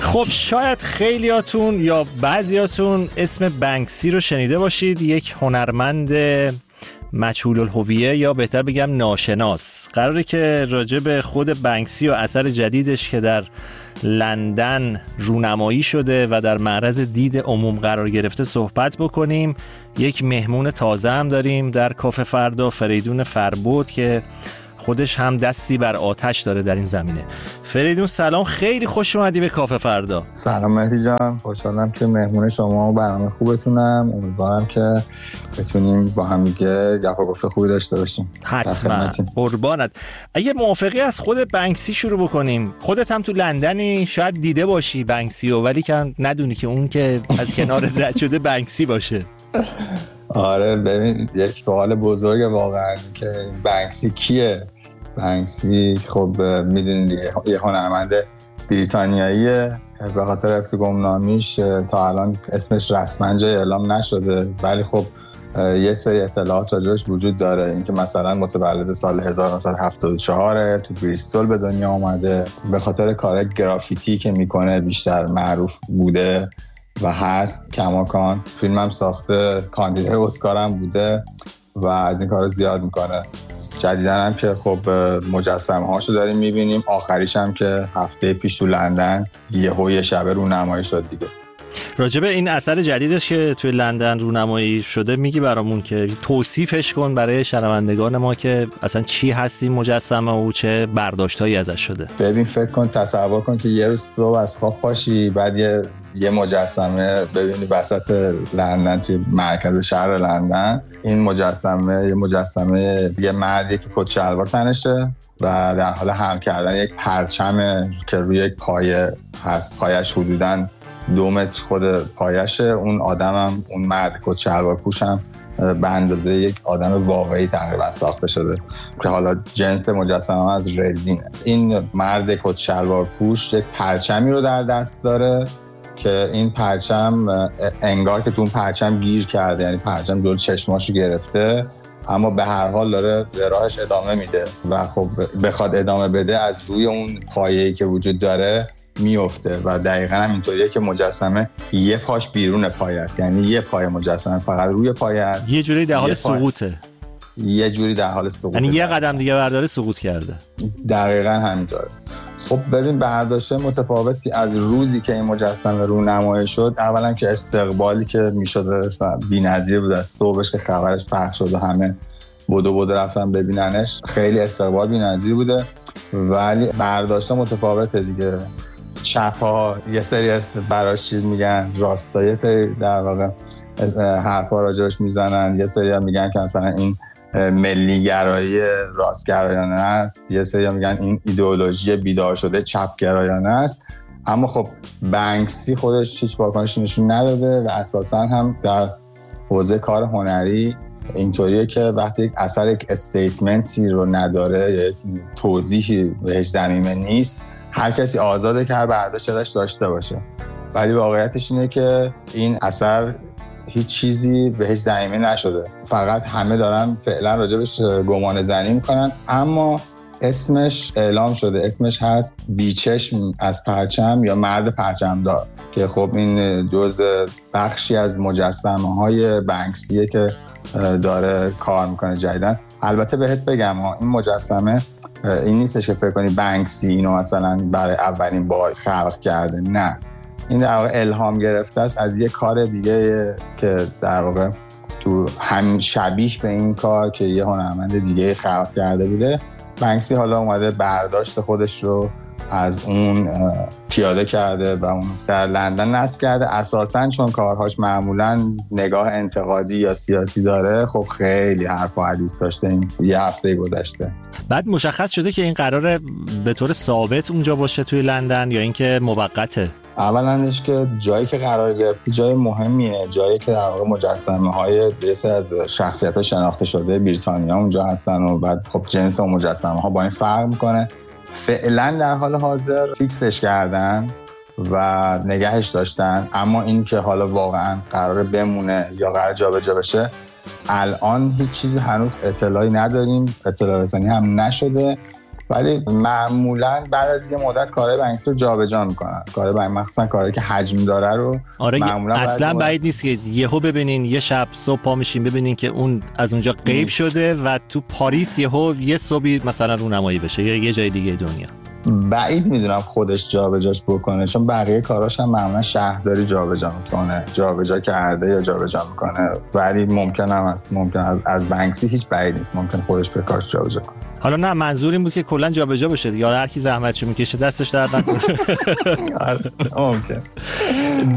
خب شاید خیلیاتون یا بعضیاتون اسم بنکسی رو شنیده باشید، یک هنرمند مجهول الهویه یا بهتر بگم ناشناس. قراره که راجع به خود بنکسی و اثر جدیدش که در لندن رونمایی شده و در معرض دید عموم قرار گرفته صحبت بکنیم. یک مهمون تازه هم داریم در کافه فردا، فریدون فربود، که خودش هم دستی بر آتش داره در این زمینه. فریدون سلام، خیلی خوش اومدی به کافه فردا. سلام مهدی جان، خوشحالم که مهمون شما و برنامه خوبتونم. امیدوارم که بتونیم با هم دیگه گپ و گفت خوبی داشته باشیم. حتما، قربانت. اگه موافقی از خود بنکسی شروع بکنیم. خودت هم تو لندنی، شاید دیده باشی بنکسیو، ولی که ندونی که اون که از کنارت رد شده بنکسی باشه. آره ببین، یک سوال بزرگه واقعا که بنکسی کیه؟ بنکسی خب میدونید دیگه، یه هنرمند بریتانیاییه. به خاطر حفظ گمنامیش تا الان اسمش رسما جای اعلام نشده، ولی خب یه سری اطلاعات راجعش وجود داره. اینکه مثلا متولد سال 1974 تو بریستول به دنیا اومده. به خاطر کار گرافیتی که میکنه بیشتر معروف بوده و هست. کماکان فیلم هم ساخته، کاندیدای اسکار هم بوده و از این کار زیاد میکنه. جدیدن هم که خب مجسمه هاشو داریم میبینیم. آخریش هم که هفته پیش تو لندن یه شبه رونمایی شد دیگه. راجبه این اثر جدیدش که توی لندن رونمایی شده میگی برامون که توصیفش کن برای شنوندگان ما که اصلا چی هست این مجسمه و چه برداشتایی ازش شده. ببین فکر کن، تصور کن که یه روز صبح از خواب پاشی، بعد یه مجسمه ببینی وسط لندن، توی مرکز شهر لندن. این مجسمه یه مردی که کت شلوار تنشه و در حال حمل کردن یک پرچم که روی یک پایه هست. پایش حدوداً 2 متر خود پایشه. اون آدمم، اون مرد کت شلوار پوشم به اندازه یک آدم واقعی تقریبا ساخته شده که حالا جنس مجسمه از رزینه. این مرد کت شلوار پوش یک پرچمی رو در دست داره که این پرچم انگار که تو اون پرچم گیر کرده، یعنی پرچم جلو چشماشو گرفته، اما به هر حال داره به راهش ادامه میده و خب بخواد ادامه بده از روی اون پایه‌ای که وجود داره میفته و دقیقاً هم اینطوریه که مجسمه یه پاش بیرون پایه است، یعنی یه پای مجسمه فقط روی پایه است، یه جوری در حال سقوطه، یه جوری در حال سقوط، یعنی یه قدم دیگه برداره سقوط کرده. دقیقاً همینطوره. خب ببین، برداشت متفاوتی از روزی که این مجسمه رونمایی شد. اولا که استقبالی که میشد بی‌نظیر بود. از صبحش که خبرش پخش شد و همه بدو رفتن ببیننش، خیلی استقبال بی‌نظیر بوده. ولی برداشت متفاوته دیگه. چپ‌ها یه سری براش چیز میگن، راستا یه سری در واقع حرفا راجعش میزنن، یه سری هم میگن که مثلا این ملیگرایی راستگرایانه است، یه سری میگن این ایدئولوژی بیدار شده چپگرایانه است. اما خب بنکسی خودش هیچ واکنشی نشون نداده و اساساً هم در حوزه کار هنری اینطوریه که وقتی یک اثر یک استیتمنتی رو نداره یا یک توضیحی بهش ضمیمه نیست، هر کسی آزاده که هر برداشتی ازش داشته باشه. ولی واقعیتش اینه که این اثر هیچ چیزی بهش ضمیمه نشده، فقط همه دارن فعلا راجبش گمان زنی میکنن. اما اسمش اعلام شده، اسمش هست بیچشم از پرچم یا مرد پرچمدار، که خب این جزء بخشی از مجسمه های بنکسیه که داره کار میکنه جدیدن. البته بهت بگم این مجسمه این نیستش که فکر کنی بنکسی اینو مثلا برای اولین بار خلق کرده، نه، این در واقع الهام گرفته است از یه کار دیگه که در واقع تو همین شبیه به این کار که یه هنرمند دیگه خلق کرده بوده. بنکسی حالا اومده برداشت خودش رو از اون پیاده کرده و اون در لندن نصب کرده. اساساً چون کارهاش معمولاً نگاه انتقادی یا سیاسی داره، خب خیلی حرف و حدیث داشته این یه هفته گذشته. بعد مشخص شده که این قراره به طور ثابت اونجا باشه توی لندن یا اینکه موقته؟ اولندش که جایی که قرار گرفتی جای مهمیه، جایی که در واقع مجسمه‌های بسیار از شخصیت‌ها شناخته شده بریتانیا اونجا هستن و بعد خب جنس اون مجسمه‌ها با این فرق میکنه. فعلا در حال حاضر فیکسش کردن و نگهش داشتن، اما این که حالا واقعا قراره بمونه یا قرار جابجا بشه الان هیچ چیزی هنوز اطلاعی نداریم، اطلاع رسانی هم نشده. ولی معمولا بعد از یه مدت کارهای بنکسی رو جابجا میکنن. کارهای بنک مخصوصا کاری که حجم داره رو معمولا اصلا بعید نیست که یهو ببینین یه شب صبح پا میشین ببینین که اون از اونجا غیب شده و تو پاریس یهو یه صبحی مثلا رونمایی بشه یا یه جای دیگه دنیا. بعید میدونم خودش جابجاش بکنه، چون بقیه کاراش هم معمولا شهرداری جابجا میکنه، جابجا کرده یا جابجا میکنه. ولی ممکن از بنکسی هیچ بعید نیست ممکن خودش به کارش جابجا کنه. حالا نه، منظور این بود که کلا جابجا بشه یا هر کی زحمتشو میکشه دستش درد نکنه. ممکن.